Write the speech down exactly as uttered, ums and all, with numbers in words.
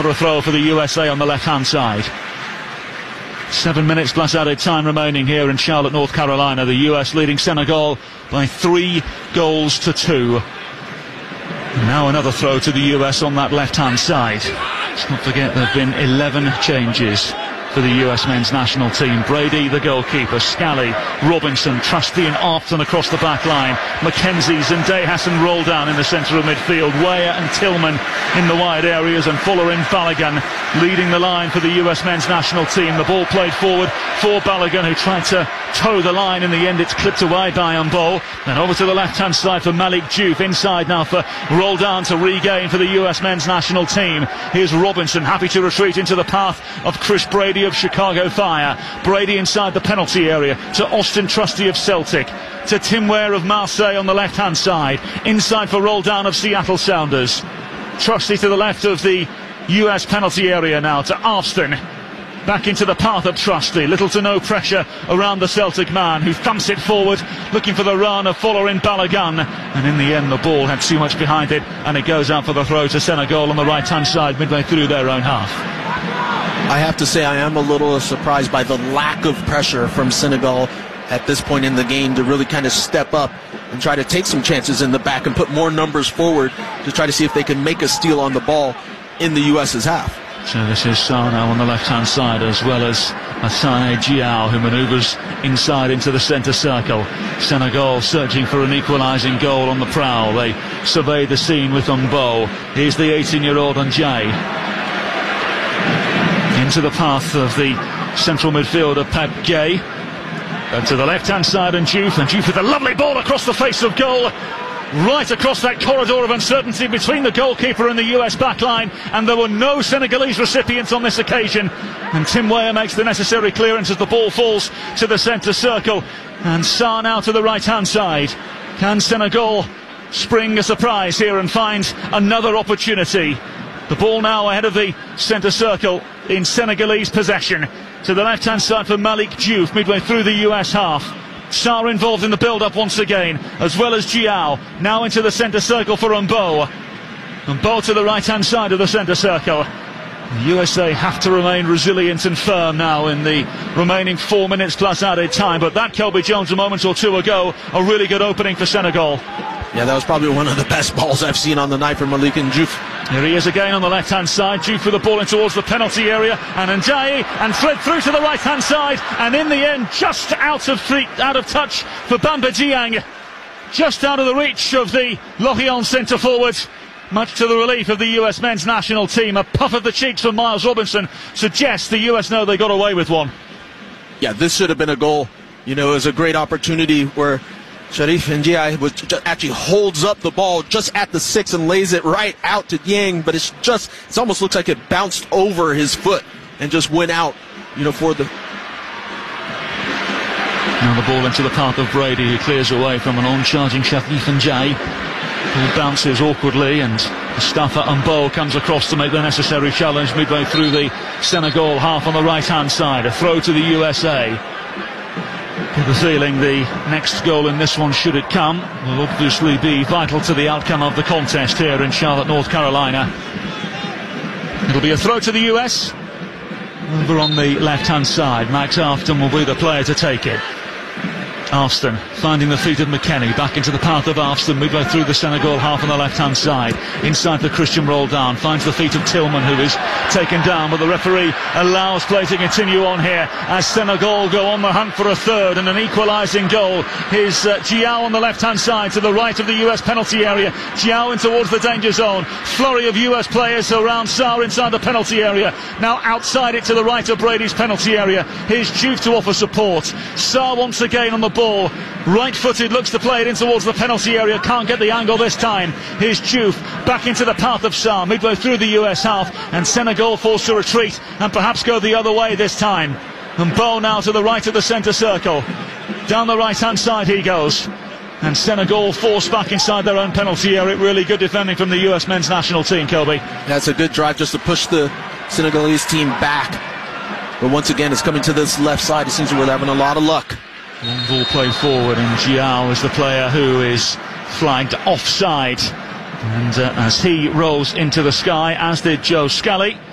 for a throw for the U S A on the left-hand side. Seven minutes plus added time remaining here in Charlotte, North Carolina. The U S leading Senegal by three goals to two. Now another throw to the U S on that left-hand side. Let's not forget there have been eleven changes for the U S men's national team. Brady, the goalkeeper, Scally, Robinson, Trusty and Arpton across the back line. McKenzie, Zenday Hassan roll down in the centre of midfield. Weah and Tillman in the wide areas, and Fuller in Balogun leading the line for the U S men's national team. The ball played forward for Balogun, who tried to toe the line. In the end it's clipped away by Umbo. And over to the left hand side for Malik Diouf. Inside now for roll down to regain for the U S men's national team. Here's Robinson, happy to retreat into the path of Chris Brady of Chicago Fire. Brady inside the penalty area to Austin Trusty of Celtic, to Tim Weah of Marseille on the left hand side. Inside for roll down of Seattle Sounders. Trusty to the left of the U S penalty area now to Arpton. Back into the path of Trusty. Little to no pressure around the Celtic man, who thumps it forward, looking for the run of Fuller in Balogun. And in the end the ball had too much behind it, and it goes out for the throw to Senegal on the right hand side midway through their own half. I have to say I am a little surprised by the lack of pressure from Senegal at this point in the game to really kind of step up and try to take some chances in the back and put more numbers forward to try to see if they can make a steal on the ball in the U S's half. So this is Sarr now on the left-hand side, as well as Asane Diao, who manoeuvres inside into the centre circle. Senegal searching for an equalising goal on the prowl. They survey the scene with Umbo. Here's the eighteen-year-old Njay. Into the path of the central midfielder Pape Gueye. And to the left-hand side, and Diouf, and Diouf with a lovely ball across the face of goal, right across that corridor of uncertainty between the goalkeeper and the U S backline, and there were no Senegalese recipients on this occasion. And Tim Weah makes the necessary clearance as the ball falls to the centre circle. And Sarr now to the right-hand side. Can Senegal spring a surprise here and find another opportunity? The ball now ahead of the centre circle in Senegalese possession. To the left-hand side for Malik Diouf, midway through the U S half. Sarr involved in the build-up once again, as well as Diao. Now into the centre circle for Umbo. Umbo to the right-hand side of the centre circle. The U S A have to remain resilient and firm now in the remaining four minutes plus added time. But that, Kelby Jones, a moment or two ago, a really good opening for Senegal. Yeah, that was probably one of the best balls I've seen on the night from Malik Diouf. Here he is again on the left-hand side. Diouf with the ball in towards the penalty area, and Njay, and thread through to the right-hand side, and in the end just out of feet, out of touch for Bamba Dieng, just out of the reach of the Lorient centre forward. Much to the relief of the U S men's national team. A puff of the cheeks from Miles Robinson suggests the U S know they got away with one. Yeah, this should have been a goal. You know, it was a great opportunity where Cherif Ndiaye was just actually holds up the ball just at the six and lays it right out to Dieng, but it's just, it almost looks like it bounced over his foot and just went out, you know, for the... Now the ball into the path of Brady, who clears away from an on-charging Cherif Ndiaye. Ball bounces awkwardly, and Mustafa Umbo comes across to make the necessary challenge midway through the Senegal half on the right-hand side. A throw to the U S A. With the feeling the next goal in this one, should it come, will obviously be vital to the outcome of the contest here in Charlotte, North Carolina. It'll be a throw to the U S. Over on the left-hand side, Max Arpton will be the player to take it. Arpton finding the feet of McKennie, back into the path of Arpton midway through the Senegal half on the left-hand side. Inside for Christian roll down, finds the feet of Tillman, who is taken down, but the referee allows play to continue on here as Senegal go on the hunt for a third and an equalising goal. Here's uh, Diao on the left-hand side to the right of the U S penalty area. Diao in towards the danger zone. Flurry of U S players around Sarr inside the penalty area. Now outside it to the right of Brady's penalty area. Here's Diouf to offer support. Sarr once again on the ball. Right-footed, looks to play it in towards the penalty area, can't get the angle this time. Here's Diouf back into the path of Sarr midway through the U S half, and Senegal forced to retreat and perhaps go the other way this time. And Bo now to the right of the centre circle. Down the right-hand side he goes, and Senegal forced back inside their own penalty area. Really good defending from the U S men's national team, Kelby. That's a good drive just to push the Senegalese team back. But once again, it's coming to this left side. It seems we're having a lot of luck. Long ball played forward, and Diao is the player who is flagged offside. And uh, as he rolls into the sky, as did Joe Scally.